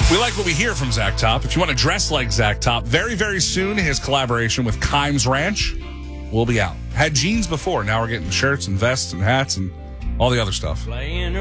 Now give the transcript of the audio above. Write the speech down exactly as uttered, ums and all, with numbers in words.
We like what we hear from Zach Top. If you want to dress like Zach Top, very, very soon, his collaboration with Kimes Ranch will be out. Had jeans before. Now we're getting shirts and vests and hats and all the other stuff.